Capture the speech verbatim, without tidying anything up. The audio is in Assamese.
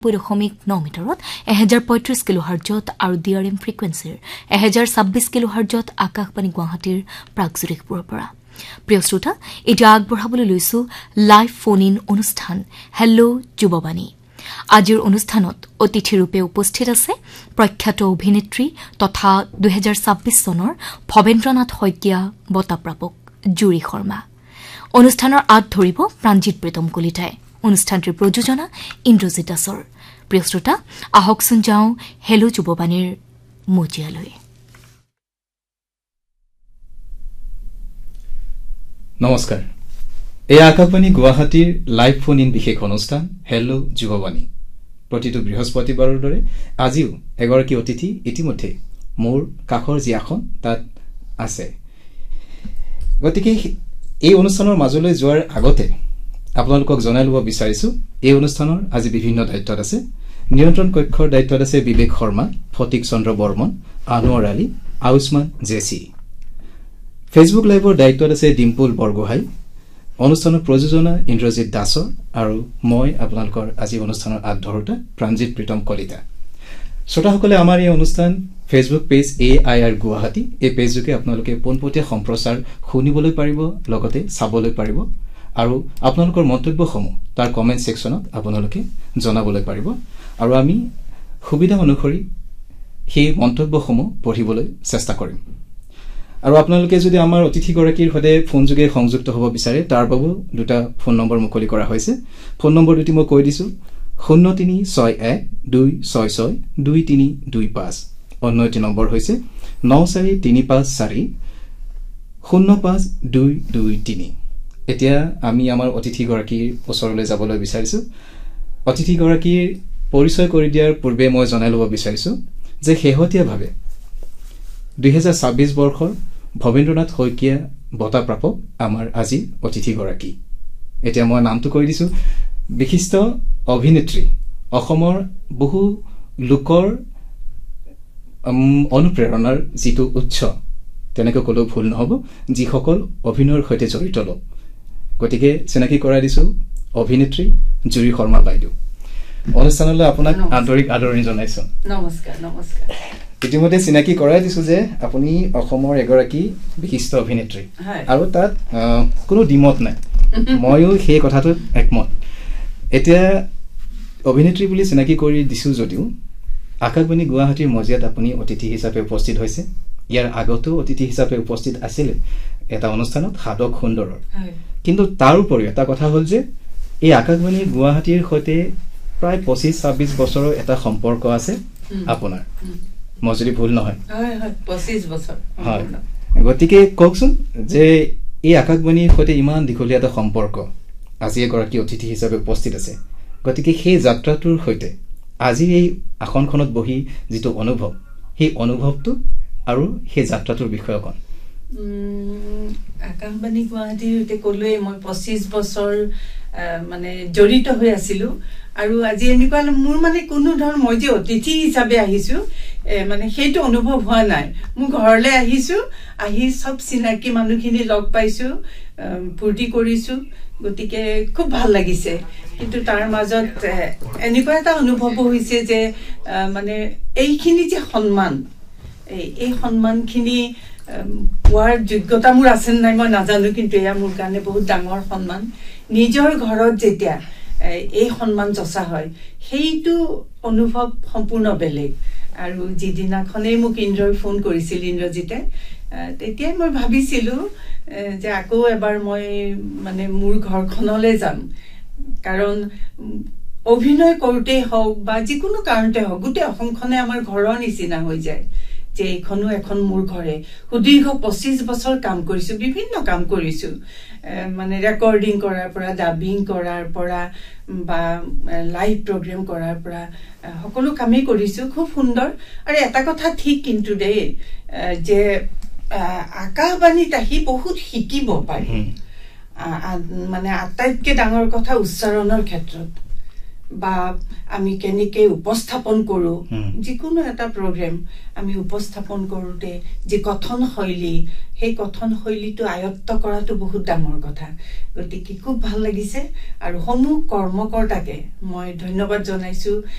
দশমিক ন মিটাৰত এক হাজাৰ পঁয়ত্ৰিশ কিলোহাৰ্জত আৰু ডি আৰ এম ফ্ৰিকুৱেন্সিৰ এক হাজাৰ ছাব্বিছ কিলোহাৰ্জত আকাশবাণী গুৱাহাটীৰ প্ৰাগজ্যোতিষপুৰৰ পৰা। প্ৰিয় শ্ৰোতা, এতিয়া আগবঢ়াবলৈ লৈছো লাইভ ফোন ইন অনুষ্ঠান হেল্ল' যুৱবাণী। আজিৰ অনুষ্ঠানত অতিথিৰূপে উপস্থিত আছে প্ৰখ্যাত অভিনেত্ৰী তথা দুহেজাৰ ছাব্বিছ চনৰ ভৱেন্দ্ৰনাথ শইকীয়া বঁটাপ্ৰাপক জুৰি শৰ্মা। অনুষ্ঠানৰ আঁত ধৰিব প্ৰাণজিৎ প্ৰীতম কলিতাই। অনুষ্ঠানটিৰ প্ৰযোজনা ইন্দ্ৰজিৎ দাসৰ। প্ৰিয় শ্ৰোতা, আহকচোন যাওঁ হেল্ল' যুৱবাণীৰ মজিয়ালৈ। নমস্কাৰ। এই আকাশবাণী গুৱাহাটীৰ লাইভ ফোন ইন বিশেষ অনুষ্ঠান হেল্ল' যুৱবাণী। প্ৰতিটো বৃহস্পতিবাৰৰ দৰে আজিও এগৰাকী অতিথি ইতিমধ্যে মোৰ কাষৰ যি আসন তাত আছে। গতিকে এই অনুষ্ঠানৰ মাজলৈ যোৱাৰ আগতে আপোনালোকক জনাই ল'ব বিচাৰিছো, এই অনুষ্ঠানৰ আজি বিভিন্ন দায়িত্বত আছে। নিয়ন্ত্ৰণ কক্ষৰ দায়িত্বত আছে বিবেক শৰ্মা, ফটিক চন্দ্ৰ বৰ্মন, আনোৱাৰ আলী, আয়ুষ্মান জেচি। ফেচবুক লাইভৰ দায়িত্বত আছে ডিম্পুল বৰগোহাঁই। অনুষ্ঠানৰ প্ৰযোজনা ইন্দ্ৰজিৎ দাসৰ আৰু মই আপোনালোকৰ আজি অনুষ্ঠানৰ আগধৰোতা প্ৰাণজিৎ প্ৰীতম কলিতা। শ্ৰোতাসকলে আমাৰ এই অনুষ্ঠান Facebook page A I R Guwahati, এই পেজযোগে আপোনালোকে পোনপটীয়া সম্প্ৰচাৰ শুনিবলৈ পাৰিব, লগতে চাবলৈ পাৰিব আৰু আপোনালোকৰ মন্তব্যসমূহ তাৰ কমেণ্ট ছেকশ্যনত আপোনালোকে জনাবলৈ পাৰিব আৰু আমি সুবিধা অনুসৰি সেই মন্তব্যসমূহ পঢ়িবলৈ চেষ্টা কৰিম। আৰু আপোনালোকে যদি আমাৰ অতিথিগৰাকীৰ সৈতে ফোনযোগে সংযুক্ত হ'ব বিচাৰে, তাৰ বাবেও দুটা ফোন নম্বৰ মুকলি কৰা হৈছে। ফোন নম্বৰ দুটি মই কৈ দিছো, শূন্য তিনি ছয় এক দুই ছয় ছয় দুই তিনি দুই পাঁচ। অন্য এটি নম্বৰ হৈছে ন চাৰি তিনি পাঁচ চাৰি শূন্য পাঁচ দুই দুই তিনি। এতিয়া আমি আমাৰ অতিথিগৰাকীৰ ওচৰলৈ যাবলৈ বিচাৰিছো। অতিথিগৰাকীৰ পৰিচয় কৰি দিয়াৰ পূৰ্বে মই জনাই ল'ব বিচাৰিছো যে শেহতীয়াভাৱে দুহেজাৰ ছাব্বিছ বৰ্ষৰ ভৱেন্দ্ৰনাথ শইকীয়া বঁটাপ্ৰাপক আমাৰ আজি অতিথিগৰাকী। এতিয়া মই নামটো কৈ দিছো, বিশিষ্ট অভিনেত্ৰী, অসমৰ বহু লোকৰ অনুপ্ৰেৰণাৰ যিটো উৎস, তেনেকৈ ক'লেও ভুল নহ'ব, যিসকল অভিনয়ৰ সৈতে জড়িত লোক। গতিকে চিনাকি কৰাই দিছো অভিনেত্ৰী জুৰি শৰ্মা বাইদেউ। অনুষ্ঠানলৈ আপোনাক আন্তৰিক আদৰণি জনাইছো। নমস্কাৰ। নমস্কাৰ। ইতিমধ্যে চিনাকি কৰাই দিছো যে আপুনি অসমৰ এগৰাকী বিশিষ্ট অভিনেত্ৰী আৰু তাত কোনো দ্বিমত নাই, ময়ো সেই কথাটোত একমত। এতিয়া অভিনেত্ৰী বুলি চিনাকি কৰি দিছো যদিও আকাশবাণী গুৱাহাটীৰ মজিয়াত আপুনি অতিথি হিচাপে উপস্থিত হৈছে। ইয়াৰ আগতেও অতিথি হিচাপে উপস্থিত আছিলে এটা অনুষ্ঠানত সাধক সুন্দৰৰ। কিন্তু তাৰ উপৰিও এটা কথা হ'ল যে এই আকাশবাণী গুৱাহাটীৰ সৈতে প্ৰায় পঁচিছ ছাব্বিছ বছৰৰ এটা সম্পৰ্ক আছে আপোনাৰ, মই যদি ভুল নহয়। হয়, গতিকে কওকচোন যে এই আকাশবাণীৰ সৈতে ইমান দীঘলীয়া এটা সম্পৰ্ক, আজি এগৰাকী অতিথি হিচাপে উপস্থিত আছে, গতিকে সেই যাত্ৰাটোৰ সৈতে আজি এই আসনখনত বহি যিটো অনুভৱ, সেই অনুভৱটো আৰু সেই যাত্ৰাটোৰ বিষয়ে অকণ। আকাশবাণী গুৱাহাটীৰ সৈতে ক'লোৱে মই পঁচিছ বছৰ মানে জড়িত হৈ আছিলো আৰু আজি এনেকুৱা মোৰ মানে কোনো ধৰণৰ মই যে অতিথি হিচাপে আহিছো মানে সেইটো অনুভৱ হোৱা নাই। মোৰ ঘৰলৈ আহিছো, আহি চব চিনাকি মানুহখিনি লগ পাইছো, ফূৰ্তি কৰিছো, গতিকে খুব ভাল লাগিছে। কিন্তু তাৰ মাজত এনেকুৱা এটা অনুভৱো হৈছে যে মানে এইখিনি যে সন্মান, এই সন্মানখিনি পোৱাৰ যোগ্যতা মোৰ আছে নাই মই নাজানো, কিন্তু এয়া মোৰ কাৰণে বহুত ডাঙৰ সন্মান। নিজৰ ঘৰত যেতিয়া এই সন্মান যচা হয়, সেইটো অনুভৱ সম্পূৰ্ণ বেলেগ। আৰু যিদিনাখনেই মোক ইন্দ্ৰই ফোন কৰিছিল, ইন্দ্ৰজিতে, তেতিয়াই মই ভাবিছিলো যে আকৌ এবাৰ মই মানে মোৰ ঘৰখনলৈ যাম। কাৰণ অভিনয় কৰোঁতেই হওক বা যিকোনো কাৰণতে হওক, গোটেই অসমখনে আমাৰ ঘৰৰ নিচিনা হৈ যায় যে এইখনো এখন মোৰ ঘৰে। সুদীৰ্ঘ পঁচিছ বছৰ কাম কৰিছো, বিভিন্ন কাম কৰিছো, মানে ৰেকৰ্ডিং কৰাৰ পৰা, ডাবিং কৰাৰ পৰা বা লাইভ প্ৰগ্ৰেম কৰাৰ পৰা সকলো কামেই কৰিছো, খুব সুন্দৰ। আৰু এটা কথা ঠিক কিন্তু দেই, যে আকাশবাণীত আহি বহুত শিকিব পাৰি। মানে আটাইতকৈ ডাঙৰ কথা উচ্চাৰণৰ ক্ষেত্ৰত, বা আমি কেনেকৈ উপস্থাপন কৰোঁ যিকোনো এটা প্ৰগ্ৰেম আমি উপস্থাপন কৰোঁতে যি কথন শৈলী সেই কথন শৈলীটো আয়ত্ত কৰাটো বহুত ডাঙৰ কথা গতিকে খুব ভাল লাগিছে আৰু সমূহ কৰ্মকৰ্তাকে মই ধন্যবাদ জনাইছোঁ